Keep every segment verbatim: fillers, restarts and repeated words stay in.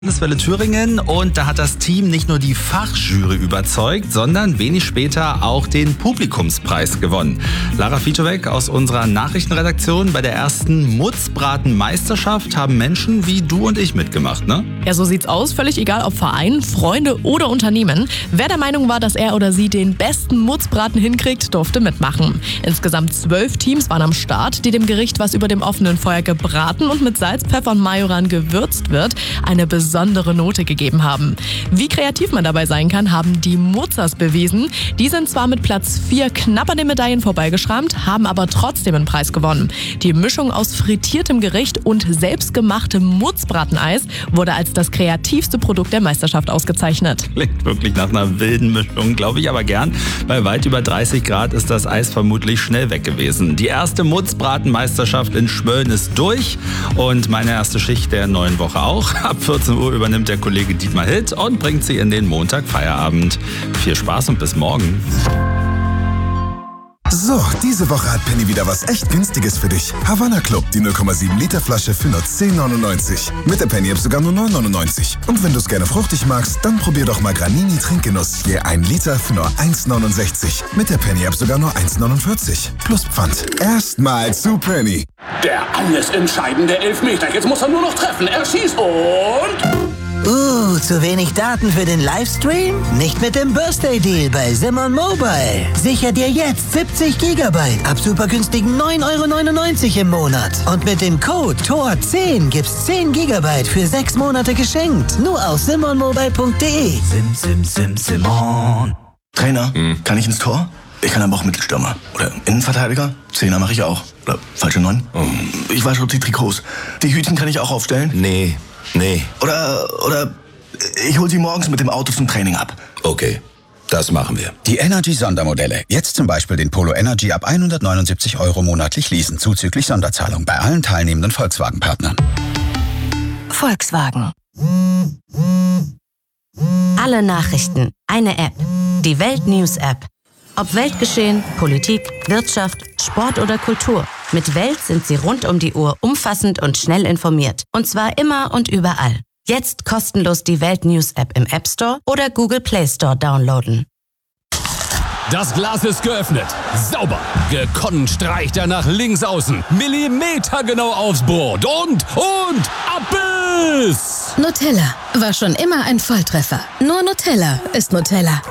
Landeswelle Thüringen, und da hat das Team nicht nur die Fachjury überzeugt, sondern wenig später auch den Publikumspreis gewonnen. Lara Fietowek aus unserer Nachrichtenredaktion: Bei der ersten Mutzbraten-Meisterschaft haben Menschen wie du und ich mitgemacht, ne? Ja, so sieht's aus. Völlig egal, ob Verein, Freunde oder Unternehmen. Wer der Meinung war, dass er oder sie den besten Mutzbraten hinkriegt, durfte mitmachen. Insgesamt zwölf Teams waren am Start, die dem Gericht, was über dem offenen Feuer gebraten und mit Salz, Pfeffer und Majoran gewürzt wird, eine besondere Note gegeben haben. Wie kreativ man dabei sein kann, haben die Mutzers bewiesen. Die sind zwar mit Platz vier knapp an den Medaillen vorbeigeschrammt, haben aber trotzdem einen Preis gewonnen. Die Mischung aus frittiertem Gericht und selbstgemachtem Mutzbrateneis wurde als das kreativste Produkt der Meisterschaft ausgezeichnet. Klingt wirklich nach einer wilden Mischung, glaube ich aber gern. Bei weit über dreißig Grad ist das Eis vermutlich schnell weg gewesen. Die erste Mutzbratenmeisterschaft in Schmölln ist durch und meine erste Schicht der neuen Woche auch. Ab vierzehn Uhr übernimmt der Kollege Dietmar Hitt und bringt sie in den Montag-Feierabend. Viel Spaß und bis morgen. So, diese Woche hat Penny wieder was echt Günstiges für dich. Havanna Club, die null Komma sieben Liter Flasche für nur zehn neunundneunzig. Mit der Penny-App sogar nur neun neunundneunzig. Und wenn du es gerne fruchtig magst, dann probier doch mal Granini Trinkgenuss. Je ein Liter für nur eins neunundsechzig. Mit der Penny-App sogar nur eins neunundvierzig. Plus Pfand. Erstmal zu Penny. Der alles entscheidende Elfmeter. Jetzt muss er nur noch treffen. Er schießt und... Uh, zu wenig Daten für den Livestream? Nicht mit dem Birthday Deal bei Simon Mobile. Sicher dir jetzt siebzig Gigabyte ab super günstigen neun Euro neunundneunzig im Monat. Und mit dem Code T O R zehn gibt's zehn Gigabyte für sechs Monate geschenkt. Nur auf simon mobile punkt de. Sim, sim, sim, Simon. Trainer, hm. kann ich ins Tor? Ich kann aber auch Mittelstürmer. Oder Innenverteidiger? Zehner mache ich auch. Oder falsche Neun? Oh. Ich wasche die Trikots. Die Hütchen kann ich auch aufstellen? Nee. Nee. Oder, oder ich hol sie morgens mit dem Auto zum Training ab. Okay, das machen wir. Die Energy-Sondermodelle. Jetzt zum Beispiel den Polo Energy ab hundertneunundsiebzig Euro monatlich leasen, zuzüglich Sonderzahlung bei allen teilnehmenden Volkswagen-Partnern. Volkswagen. Alle Nachrichten, eine App. Die Welt News App. Ob Weltgeschehen, Politik, Wirtschaft, Sport oder Kultur. Mit Welt sind Sie rund um die Uhr umfassend und schnell informiert. Und zwar immer und überall. Jetzt kostenlos die Welt News App im App Store oder Google Play Store downloaden. Das Glas ist geöffnet. Sauber. Gekonnt streicht er nach links außen. Millimetergenau aufs Board. Und, und, Abbiss! Nutella war schon immer ein Volltreffer. Nur Nutella ist Nutella.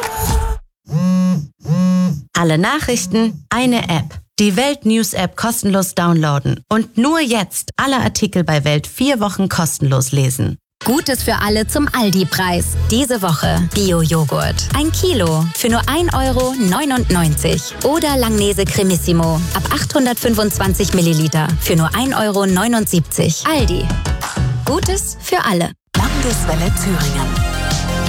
Alle Nachrichten, eine App. Die Welt News App kostenlos downloaden. Und nur jetzt alle Artikel bei Welt vier Wochen kostenlos lesen. Gutes für alle zum Aldi-Preis. Diese Woche Bio-Joghurt. Ein Kilo für nur ein Euro neunundneunzig. Oder Langnese Cremissimo ab achthundertfünfundzwanzig Milliliter für nur ein Euro neunundsiebzig. Aldi. Gutes für alle. Landeswelle Thüringen.